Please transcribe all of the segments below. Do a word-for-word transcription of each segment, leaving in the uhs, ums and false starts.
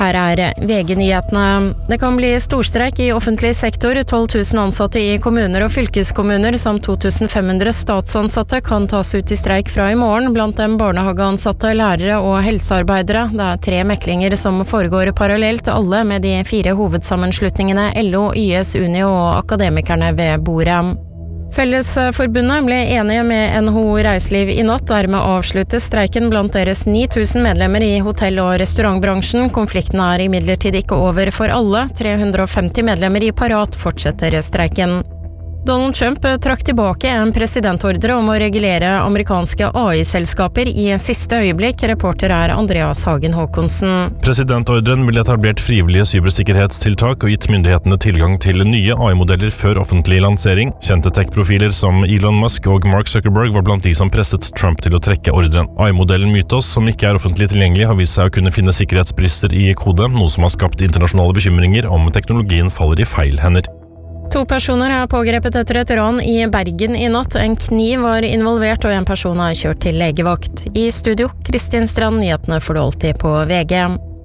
Her er V G-nyhetene. Det kan bli storstreik i offentlig sektor. tolv tusen ansatte i kommuner og fylkeskommuner samt to tusen fem hundre statsansatte kan tas ut i streik fra i morgen, blant dem barnehageansatte, lærere og helsearbeidere. Det er tre meklinger som foregår parallelt, alle med de fire hovedsammenslutningene L O, Y S, Unio og Akademikerne ved bordet. Fellesforbundet ble enige med N H O Reiseliv i natt, dermed avsluttes streiken blant deres ni tusen medlemmer i hotell- og restaurantbransjen. Konflikten er imidlertid ikke over for alle. tre hundre og femti medlemmer i Parat fortsetter streiken. Donald Trump trakk tilbake en presidentordre om å regulere amerikanske A I-selskaper i siste øyeblikk. Reporter er Andreas Hagen Håkonsen. Presidentordren ville etablert frivillige cybersikkerhetstiltak og gitt myndighetene tilgang til nye A I-modeller før offentlig lansering. Kjente tech-profiler som Elon Musk og Mark Zuckerberg var blant de som presset Trump til å trekke ordren. A I-modellen Mythos, som ikke er offentlig tilgjengelig, har vist seg å kunne finne sikkerhetsbrister i kode, noe som har skapt internasjonale bekymringer om teknologien faller i feil hender. To personer er pågrepet etter et ran i Bergen i natt. En kniv var involvert, og en person er kjørt til legevakt. I studio, Kristin Strand, nyhetene får du alltid på V G.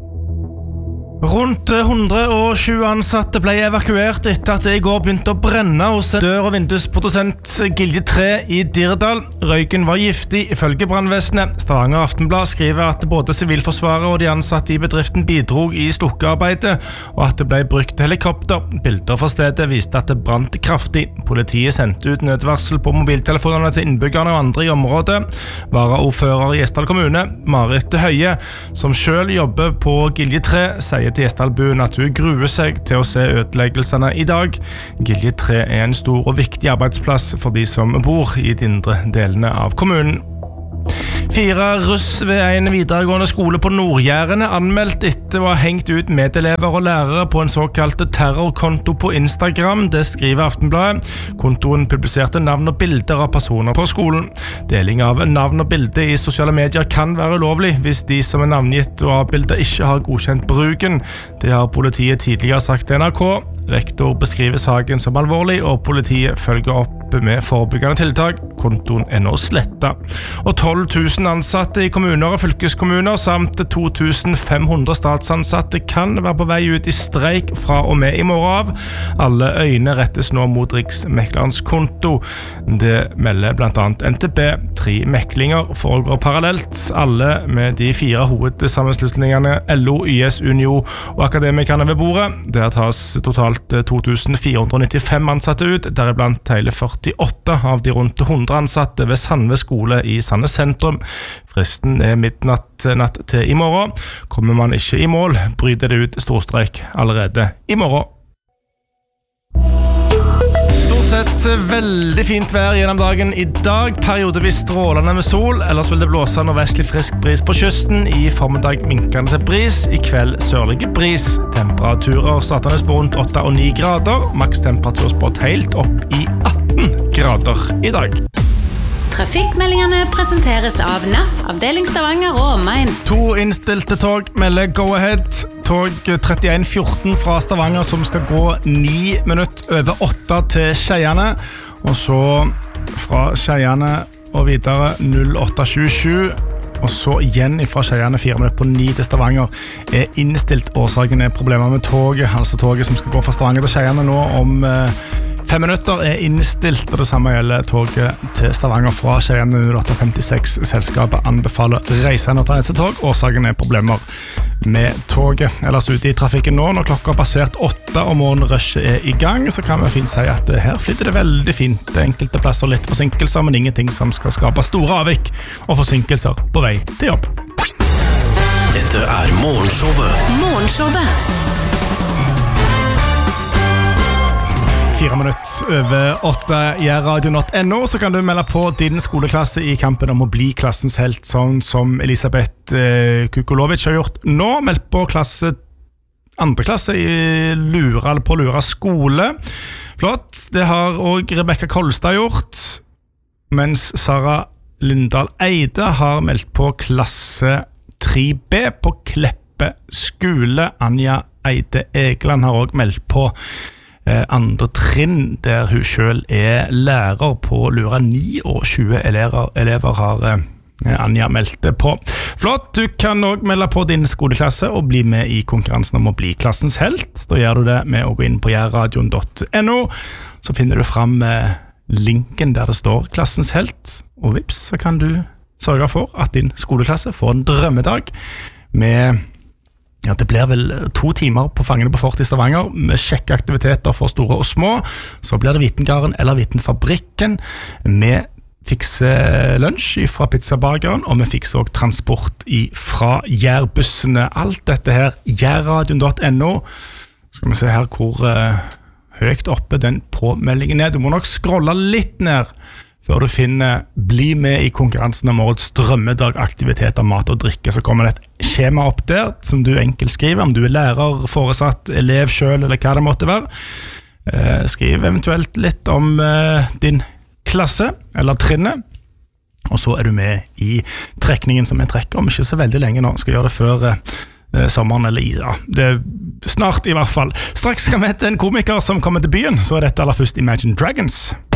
Rundt hundre og tjue ansatte ble evakuert etter at det i går begynte å brenne hos en dør- og vindusprodusent Gilje tre i Dirdal. Røyken var giftig, ifølge brannvesenet. Stavanger Aftenblad skriver at både Sivilforsvaret og de ansatte i bedriften bidrog i slukkearbeidet, og at det ble brukt helikopter. Bilder fra stedet viste at det brant kraftig. Politiet sendte ut nødvarsel på mobiltelefonene til innbyggerne og andre i området. Varaordfører i Gjesdal kommune, Marit Høie, som selv jobber på Gilje tre, sier til Gjesdalbuen at hun gruer seg til å se ødeleggelsene i dag. Gilje tre er en stor og viktig arbeidsplass for de som bor i de indre delene av kommunen. Fire russ ved en videregående skole på Nord-Jæren er anmeldt etter å ha hengt ut medelever og lærere på en såkalt terrorkonto på Instagram. Det skriver Aftenbladet. Kontoen publiserte navn og bilder av personer på skolen. Deling av navn og bilder i sosiale medier kan være ulovlig hvis de som er navngitt og avbildet ikke har godkjent bruken. Det har politiet tidligere sagt til N R K. Rektor beskriver saken som alvorlig, og politiet følger opp med forebyggende tiltak. Kontoen er nå slettet. Og tolv tusen ansatte i kommuner og fylkeskommuner samt to tusen fem hundre statsansatte kan være på vei ut i streik fra og med i morgen av. Alle øyne rettes nå mot Riksmeklerens konto. Det melder blant annet N T B. Tre meklinger foregår parallelt, alle med de fire hovedsammenslutningene L O, Y S, Unio og Akademikerne ved bordet. Der tas totalt to tusen fire hundre nittifem ansatte ut, deriblant hele førtiåtte av de rundt hundre ansatte ved Sandve skole i Sandnes sentrum. Fristen er midnatt natt til i morgen. Kommer man ikke i mål, bryter det ut storstreik allerede i morgen. Stort sett veldig fint vær gjennom dagen i dag. Periodevis strålende med sol, ellers vil det blåse nordvestlig frisk bris på kysten. I formiddag minkende til bris, i kveld sørlige bris. Temperaturer startende på rundt åtte og ni grader. Makstemperatur spådd helt opp i atten grader i dag. Trafikkmeldingene presenteres av N A F, avdeling Stavanger og omegn. To innstilte tog melder go ahead. Tog trettien fjorten fra Stavanger som skal gå ni minutter over åtte til Skeiane. Og så fra Skeiane og videre null åtte tjuesju. Og så igjen fra Skeiane fire minutter på ni til Stavanger er innstilt. Årsaken er problemer med toget, altså toget som skal gå fra Stavanger til Skeiane nå om eh, fem minutter er innstilt, og det samme gjelder toget til Stavanger fra Skeiane null åtte femtiseks. Selskapet anbefaler reisende å ta neste tog. Årsaken er problemer med toget. Ellers ute i trafikken nå, når klokka har passert åtte og morgenrushet er i gang, så kan vi fint si at her flytter det veldig fint. Det er enkelte plasser litt forsinkelser, men ingenting som skal skape store avvik og forsinkelser på vei til jobb. Dette er Morgenshowet. Morgenshowet. Fire minutter over åtte i radio punkt no, så kan du melde på din skoleklasse i kampen om å bli klassens helt, sånn som Elisabeth eh, Kukolovic har gjort nå. Meld på klasse, andre klasse i Lura, eller på Lura skole. Flott. Det har også Rebecca Kolstad gjort, mens Sara Lindahl Eide har meldt på klasse tre B på Kleppe skole. Anja Eide Egeland har også meldt på andre trinn, der hun selv er lærer på Lura. Ni og tjue elever, elever har Anja meldte på. Flott, du kan også melde på din skoleklasse og bli med i konkurransen om å bli klassens helt. Da gjør du det med å gå inn på jærradion punktum no, så finner du frem linken der det står klassens helt, og vips, så kan du sørge for at din skoleklasse får en drømmedag med, ja, det blir vel to timer på Fangene på Fort i Stavanger, med sjekkeaktiviteter for store og små. Så blir det Vitengarden eller Vitenfabrikken med fikser lunsj fra pizzabageren, og vi fikser også transport fra jærbussene. Alt dette her, jærradion punktum no. Skal vi se her hvor uh, høyt oppe den påmeldingen er. Du må nok scrolle litt ned før du finner bli med i konkurransen om årets drømmedag, aktiviteter, mat og drikke. Så kommer det et skjema opp der som du enkelt skriver, om du er lærer, foresatt, elev selv, eller hva det måtte være. Uh, skriv eventuelt litt om uh, din klasse eller trinnet, og så er du med i trekningen som jeg trekker om ikke så veldig lenge nå. Skal gjøre det før eh, sommeren, eller ja, det er snart i hvert fall. Straks skal vi til en komiker som kommer til byen, så er dette aller først Imagine Dragons.